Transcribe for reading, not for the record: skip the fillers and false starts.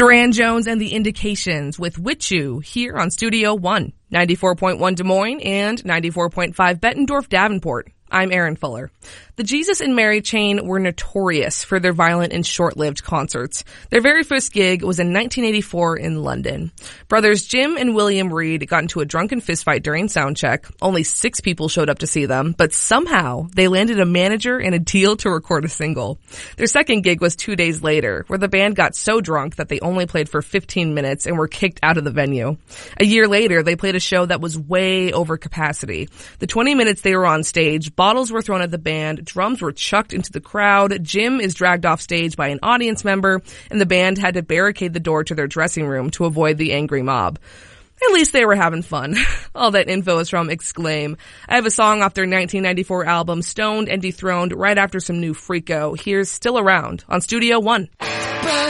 Duran Jones and the Indications with Witchu here on Studio One, 94.1 Des Moines and 94.5 Bettendorf Davenport. I'm Aaron Fuller. The Jesus and Mary Chain were notorious for their violent and short-lived concerts. Their very first gig was in 1984 in London. Brothers Jim and William Reed got into a drunken fistfight during soundcheck. Only 6 people showed up to see them, but somehow they landed a manager and a deal to record a single. Their second gig was 2 days later, where the band got so drunk that they only played for 15 minutes and were kicked out of the venue. A year later, they played a show that was way over capacity. The 20 minutes they were on stage, bottles were thrown at the band, drums were chucked into the crowd, Jim is dragged off stage by an audience member, and the band had to barricade the door to their dressing room to avoid the angry mob. At least they were having fun. All that info is from Exclaim. I have a song off their 1994 album, Stoned and Dethroned, right after some new Freako. Here's Still Around on Studio One.